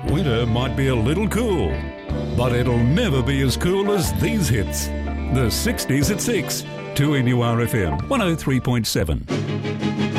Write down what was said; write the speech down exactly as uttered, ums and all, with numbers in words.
Winter might be a little cool, but it'll never be as cool as these hits. The sixties at six, two N U R F M, one oh three point seven.